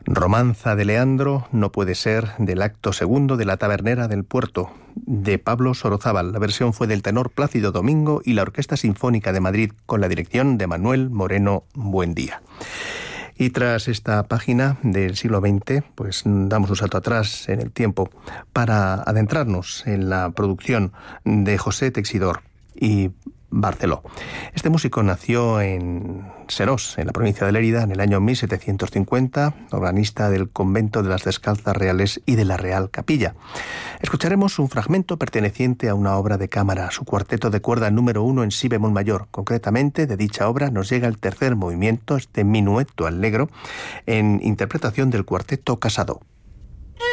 Romanza de Leandro no puede ser, del acto segundo de La tabernera del puerto, de Pablo Sorozábal. La versión fue del tenor Plácido Domingo y la Orquesta Sinfónica de Madrid, con la dirección de Manuel Moreno Buendía. Y tras esta página del siglo XX, pues damos un salto atrás en el tiempo para adentrarnos en la producción de José Texidor y Barceló. Este músico nació en Serós, en la provincia de Lérida, en el año 1750, organista del convento de las Descalzas Reales y de la Real Capilla. Escucharemos un fragmento perteneciente a una obra de cámara, su cuarteto de cuerda número 1 en si bemol mayor. Concretamente, de dicha obra nos llega el tercer movimiento, este minueto allegro, en interpretación del cuarteto Casado.